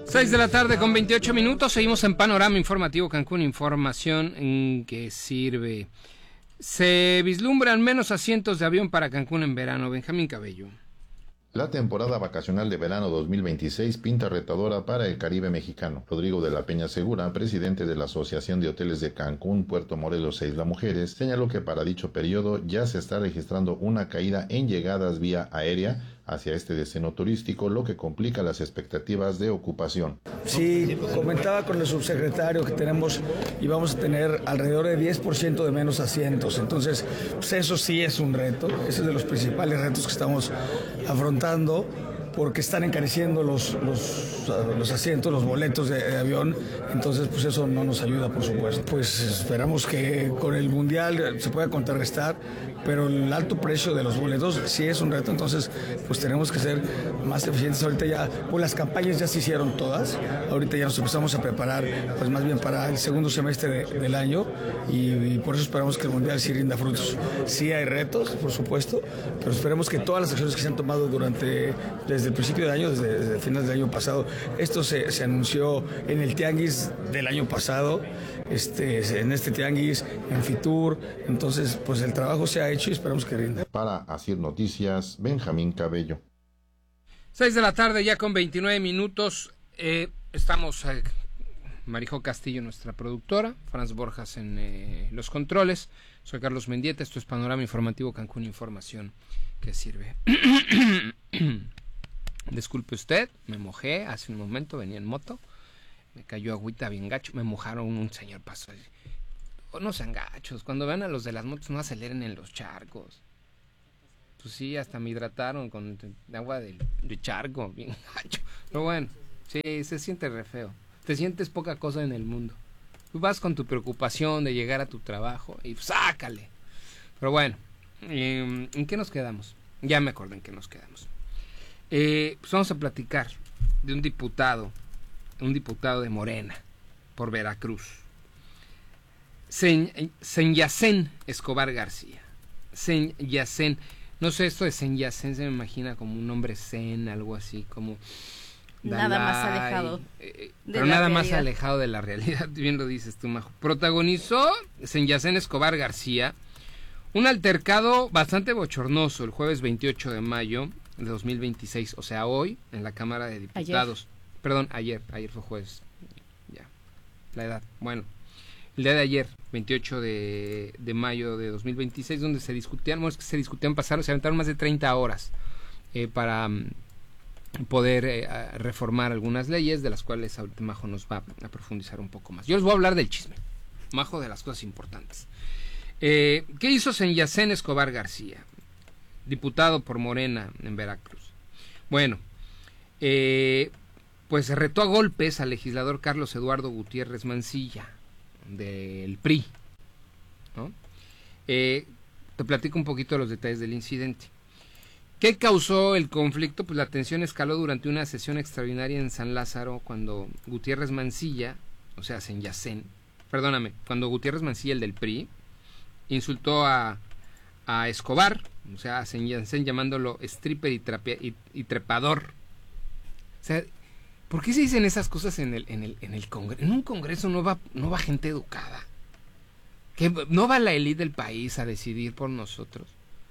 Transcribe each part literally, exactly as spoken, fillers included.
seis de la tarde con veintiocho minutos, seguimos en Panorama Informativo Cancún, información en que sirve. Se vislumbran menos asientos de avión para Cancún en verano. Benjamín Cabello. La temporada vacacional de verano dos mil veintiséis pinta retadora para el Caribe mexicano. Rodrigo de la Peña Segura, presidente de la Asociación de Hoteles de Cancún, Puerto Morelos e Isla Mujeres, señaló que para dicho periodo ya se está registrando una caída en llegadas vía aérea hacia este destino turístico, lo que complica las expectativas de ocupación. Sí, comentaba con el subsecretario que tenemos y vamos a tener alrededor de diez por ciento de menos asientos, entonces pues eso sí es un reto, ese es de los principales retos que estamos afrontando, porque están encareciendo los, los, los asientos, los boletos de, de avión, entonces pues eso no nos ayuda, por supuesto. Pues esperamos que con el Mundial se pueda contrarrestar, pero el alto precio de los boletos sí es un reto, entonces pues tenemos que ser más eficientes. Ahorita ya, pues las campañas ya se hicieron todas, ahorita ya nos empezamos a preparar pues más bien para el segundo semestre de, del año y, y por eso esperamos que el Mundial sí rinda frutos. Sí hay retos, por supuesto, pero esperemos que todas las acciones que se han tomado durante, desde el principio de año, desde, desde finales del año pasado, esto se, se anunció en el Tianguis del año pasado, este, en este Tianguis, en Fitur, entonces pues el trabajo se ha hecho y esperamos que rinda. Para Asir Noticias, Benjamín Cabello. seis de la tarde ya con veintinueve minutos, eh, estamos, eh, Marijo Castillo, nuestra productora, Franz Borjas en eh, los controles, soy Carlos Mendieta, esto es Panorama Informativo Cancún, información que sirve. Disculpe usted, me mojé hace un momento, venía en moto, me cayó agüita bien gacho, me mojaron, un señor pasó. Oh, no sean gachos, cuando vean a los de las motos no aceleren en los charcos. Pues sí, hasta me hidrataron con agua de, de charco, bien gacho. Pero bueno, sí, se siente re feo. Te sientes poca cosa en el mundo. Tú vas con tu preocupación de llegar a tu trabajo y sácale. Pero bueno, ¿en qué nos quedamos? Ya me acordé en qué nos quedamos. Eh, pues vamos a platicar de un diputado, un diputado de Morena, por Veracruz. Senyacén Escobar García. Senyacén. No sé, esto de Senyacén se me imagina como un nombre zen, algo así, como... Nada Dalai, más alejado. Eh, pero nada realidad. más alejado de la realidad, bien lo dices tú, Majo. Protagonizó Senyacén Escobar García un altercado bastante bochornoso el jueves veintiocho de mayo de dos mil veintiséis, o sea, hoy, en la Cámara de Diputados. Ayer. Perdón, ayer, ayer fue jueves. Ya, la edad. Bueno, el día de ayer, veintiocho de mayo de dos mil veintiséis, donde se discutían, bueno, es que se discutían, pasaron, se aventaron más de treinta horas eh, para um, poder eh, reformar algunas leyes, de las cuales ahorita Majo nos va a profundizar un poco más. Yo les voy a hablar del chisme, Majo, de las cosas importantes. Eh, ¿Qué hizo Senyacén Escobar García, diputado por Morena en Veracruz? Bueno, eh, pues retó a golpes al legislador Carlos Eduardo Gutiérrez Mancilla, del P R I, ¿no? Eh, te platico un poquito de los detalles del incidente. ¿Qué causó el conflicto? Pues la tensión escaló durante una sesión extraordinaria en San Lázaro, cuando Gutiérrez Mancilla, o sea, Senyacén, perdóname, cuando Gutiérrez Mancilla, el del P R I, insultó a, a Escobar, o sea, a Senyacén, llamándolo stripper y, trapea, y, y trepador. O sea, ¿por qué se dicen esas cosas en el, en el, en el congreso? En un congreso no va, no va gente educada. Que no va la élite del país a decidir por nosotros.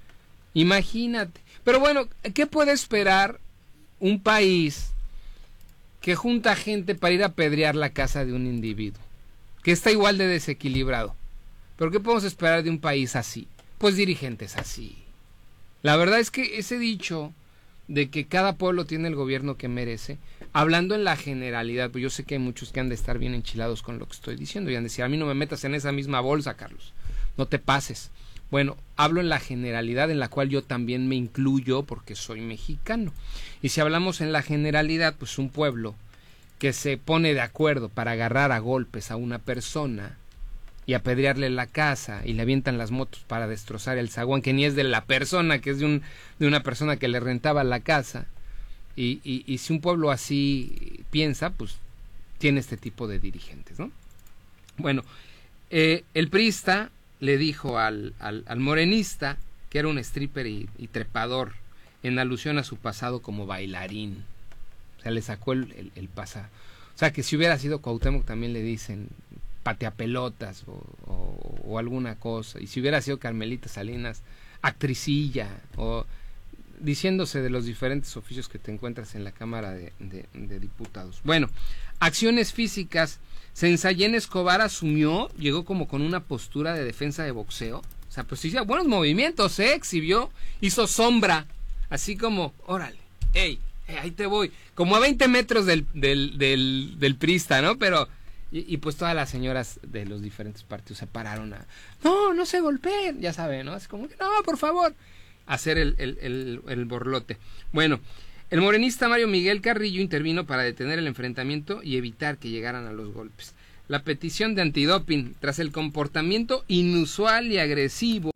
Imagínate. Pero bueno, ¿qué puede esperar un país que junta gente para ir a apedrear la casa de un individuo? Que está igual de desequilibrado. ¿Pero qué podemos esperar de un país así? Pues dirigentes así. La verdad es que ese dicho de que cada pueblo tiene el gobierno que merece, hablando en la generalidad, pues yo sé que hay muchos que han de estar bien enchilados con lo que estoy diciendo y han de decir, a mí no me metas en esa misma bolsa, Carlos, no te pases. Bueno, hablo en la generalidad en la cual yo también me incluyo porque soy mexicano. Y si hablamos en la generalidad, pues un pueblo que se pone de acuerdo para agarrar a golpes a una persona y apedrearle la casa y le avientan las motos para destrozar el zaguán, que ni es de la persona, que es de, un, de una persona que le rentaba la casa. Y, y, y si un pueblo así piensa, pues tiene este tipo de dirigentes, ¿no? Bueno, eh, el priista le dijo al, al, al morenista que era un stripper y, y trepador, en alusión a su pasado como bailarín. O sea, le sacó el, el, el pasa. O sea, que si hubiera sido Cuauhtémoc también le dicen pateapelotas o, o, o alguna cosa. Y si hubiera sido Carmelita Salinas, actricilla, o diciéndose de los diferentes oficios que te encuentras en la Cámara de, de, de Diputados. Bueno, acciones físicas. Sensayén Escobar asumió, llegó como con una postura de defensa de boxeo. O sea, pues hizo buenos movimientos, ¿eh? Exhibió, hizo sombra, así como, órale, ey, hey, ahí te voy. Como a veinte metros del, del, del, del prista, ¿no? Pero, y, y pues todas las señoras de los diferentes partidos se pararon a, no, no se golpeen, ya saben, ¿no? Es como que, no, por favor, hacer el, el, el, el borlote. Bueno, el morenista Mario Miguel Carrillo intervino para detener el enfrentamiento y evitar que llegaran a los golpes. La petición de antidoping, tras el comportamiento inusual y agresivo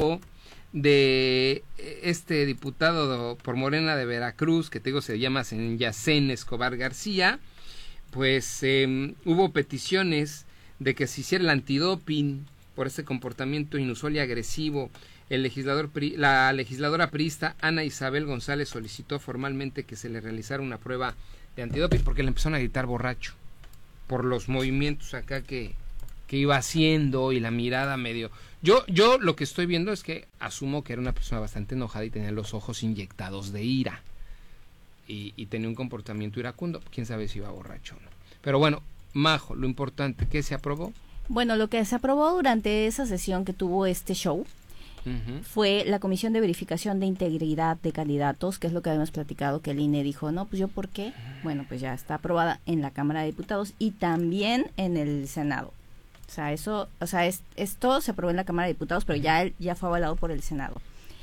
de este diputado por Morena de Veracruz, que te digo se llama Sanyacén Escobar García, pues eh, hubo peticiones de que se hiciera el antidoping por este comportamiento inusual y agresivo. El legislador, la legisladora priista Ana Isabel González solicitó formalmente que se le realizara una prueba de antidoping porque le empezaron a gritar borracho por los movimientos acá que, que iba haciendo y la mirada medio. Yo, yo lo que estoy viendo es que asumo que era una persona bastante enojada y tenía los ojos inyectados de ira y, y tenía un comportamiento iracundo. Quién sabe si iba borracho o no. Pero bueno, Majo, lo importante, ¿qué se aprobó? Bueno, lo que se aprobó durante esa sesión que tuvo este show Uh-huh. fue la Comisión de Verificación de Integridad de Candidatos, que es lo que habíamos platicado, que el I N E dijo, no, pues yo por qué, bueno, pues ya está aprobada en la Cámara de Diputados y también en el Senado. O sea, eso, o sea, es, esto se aprobó en la Cámara de Diputados, pero ya, ya fue avalado por el Senado.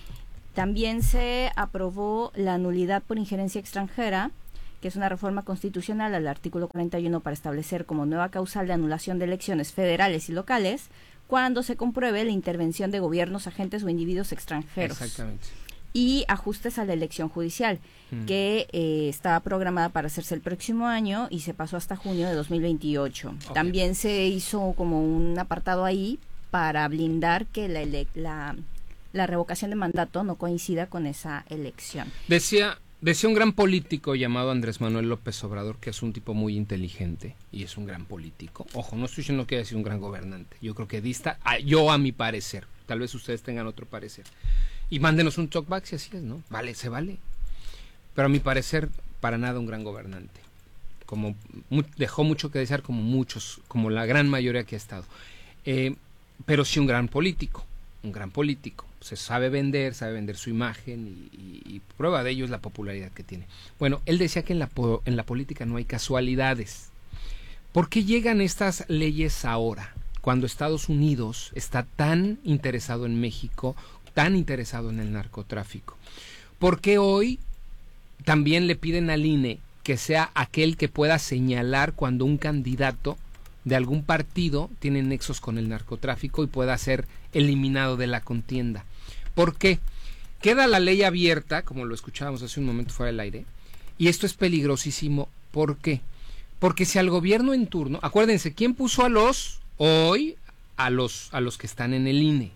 También se aprobó la nulidad por injerencia extranjera, que es una reforma constitucional al artículo cuarenta y uno para establecer como nueva causal de anulación de elecciones federales y locales cuando se compruebe la intervención de gobiernos, agentes o individuos extranjeros. Exactamente. Y ajustes a la elección judicial, mm. que eh, estaba programada para hacerse el próximo año y se pasó hasta junio de dos mil veintiocho. Okay. También se hizo como un apartado ahí para blindar que la, ele- la, la revocación de mandato no coincida con esa elección. Decía... Decía un gran político llamado Andrés Manuel López Obrador, que es un tipo muy inteligente y es un gran político. Ojo, no estoy diciendo que haya sido un gran gobernante. Yo creo que dista, a, yo a mi parecer, tal vez ustedes tengan otro parecer. Y mándenos un talkback si así es, ¿no? Vale, se vale. Pero a mi parecer, para nada un gran gobernante. Como mu- dejó mucho que desear, como muchos, como la gran mayoría que ha estado. Eh, pero sí un gran político, un gran político. Se sabe vender, sabe vender su imagen y, y, y prueba de ello es la popularidad que tiene. Bueno, él decía que en la, en la política no hay casualidades. ¿Por qué llegan estas leyes ahora, cuando Estados Unidos está tan interesado en México, tan interesado en el narcotráfico? ¿Por qué hoy también le piden al I N E que sea aquel que pueda señalar cuando un candidato de algún partido tiene nexos con el narcotráfico y pueda ser eliminado de la contienda? ¿Por qué? Queda la ley abierta, como lo escuchábamos hace un momento fuera del aire, y esto es peligrosísimo. ¿Por qué? Porque si al gobierno en turno, acuérdense, ¿quién puso a los, hoy, a los, a los que están en el I N E?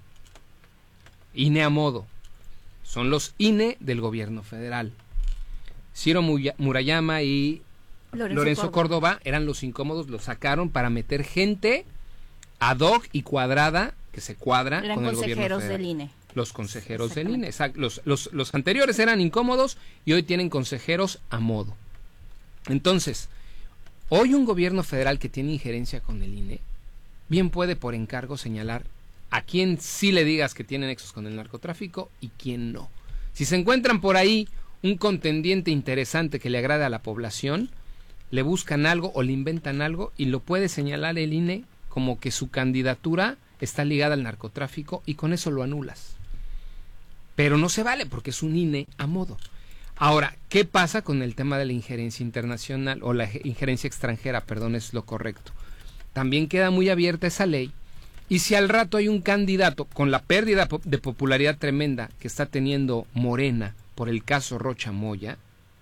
I N E a modo. Son los I N E del gobierno federal. Ciro Murayama y Lorenzo, Lorenzo Córdoba. Córdoba eran los incómodos, los sacaron para meter gente ad hoc y cuadrada, que se cuadra eran con el gobierno federal. Del I N E. Los consejeros del I N E. Los, los, los anteriores eran incómodos y hoy tienen consejeros a modo. Entonces, hoy un gobierno federal que tiene injerencia con el I N E, bien puede por encargo señalar a quién sí le digas que tiene nexos con el narcotráfico y quién no. Si se encuentran por ahí un contendiente interesante que le agrade a la población, le buscan algo o le inventan algo y lo puede señalar el I N E como que su candidatura está ligada al narcotráfico y con eso lo anulas. Pero no se vale porque es un I N E a modo. Ahora, ¿qué pasa con el tema de la injerencia internacional o la injerencia extranjera? Perdón, es lo correcto. También queda muy abierta esa ley y si al rato hay un candidato con la pérdida de popularidad tremenda que está teniendo Morena por el caso Rocha Moya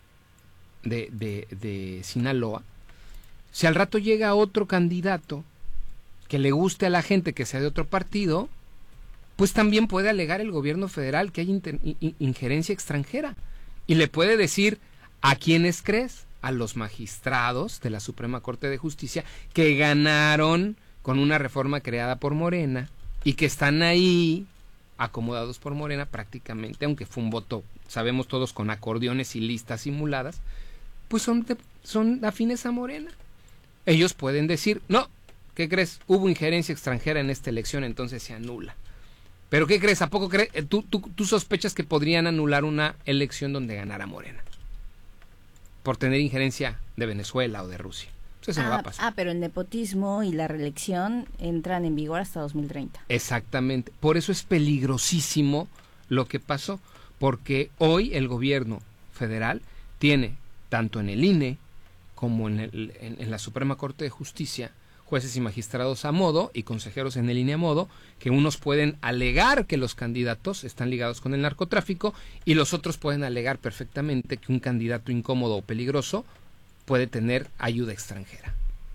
de, de, de Sinaloa, si al rato llega otro candidato que le guste a la gente que sea de otro partido, pues también puede alegar el gobierno federal que hay inter, in, injerencia extranjera y le puede decir a quiénes crees, a los magistrados de la Suprema Corte de Justicia que ganaron con una reforma creada por Morena y que están ahí acomodados por Morena prácticamente, aunque fue un voto, sabemos todos, con acordeones y listas simuladas, pues son, de, son afines a Morena. Ellos pueden decir, no, ¿qué crees? Hubo injerencia extranjera en esta elección, entonces se anula. ¿Pero qué crees? ¿A poco crees? ¿Tú, tú, tú sospechas que podrían anular una elección donde ganara Morena? Por tener injerencia de Venezuela o de Rusia. Pues eso ah, no va a pasar. Ah, pero el nepotismo y la reelección entran en vigor hasta dos mil treinta. Exactamente. Por eso es peligrosísimo lo que pasó. Porque hoy el gobierno federal tiene, tanto en el I N E como en, el, en, en la Suprema Corte de Justicia, jueces y magistrados a modo y consejeros en el I N E a modo, que unos pueden alegar que los candidatos están ligados con el narcotráfico y los otros pueden alegar perfectamente que un candidato incómodo o peligroso puede tener ayuda extranjera.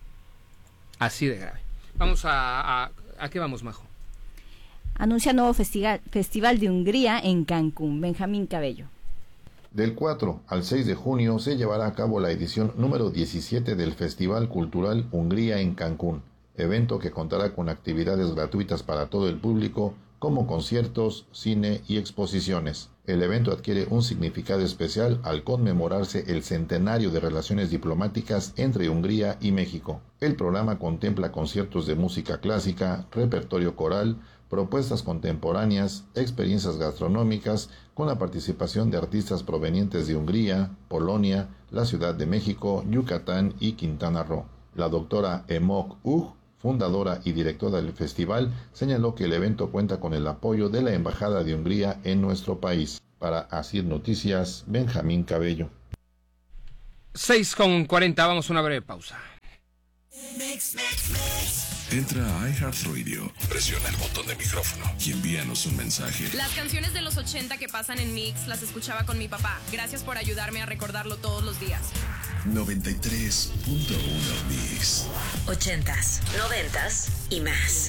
Así de grave. Vamos a... ¿A, a qué vamos, Majo? Anuncia nuevo festival, festival de Hungría en Cancún. Benjamín Cabello. Del cuatro al seis de junio se llevará a cabo la edición número diecisiete del Festival Cultural Hungría en Cancún, evento que contará con actividades gratuitas para todo el público, como conciertos, cine y exposiciones. El evento adquiere un significado especial al conmemorarse el centenario de relaciones diplomáticas entre Hungría y México. El programa contempla conciertos de música clásica, repertorio coral, propuestas contemporáneas, experiencias gastronómicas, con la participación de artistas provenientes de Hungría, Polonia, la Ciudad de México, Yucatán y Quintana Roo. La doctora Emok Ug, fundadora y directora del festival, señaló que el evento cuenta con el apoyo de la Embajada de Hungría en nuestro país. Para Asir Noticias, Benjamín Cabello. seis con cuarenta, vamos a una breve pausa. Mix, mix, mix. Entra a iHeartRadio, presiona el botón de micrófono y envíanos un mensaje. Las canciones de los ochenta que pasan en Mix las escuchaba con mi papá. Gracias por ayudarme a recordarlo todos los días. noventa y tres punto uno Mix. Ochentas, noventas y más.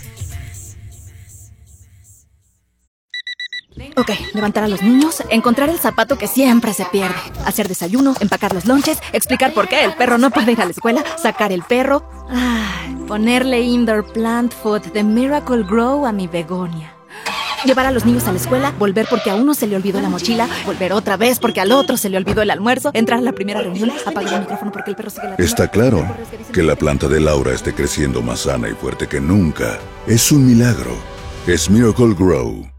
Ok, levantar a los niños, encontrar el zapato que siempre se pierde, hacer desayuno, empacar los lonches, explicar por qué el perro no puede ir a la escuela, sacar el perro, ay, ponerle indoor plant food de Miracle Grow a mi begonia. Llevar a los niños a la escuela, volver porque a uno se le olvidó la mochila, volver otra vez porque al otro se le olvidó el almuerzo, entrar a la primera reunión, apagar el micrófono porque el perro sigue la... Está claro que la planta de Laura esté creciendo más sana y fuerte que nunca. Es un milagro. Es Miracle Grow.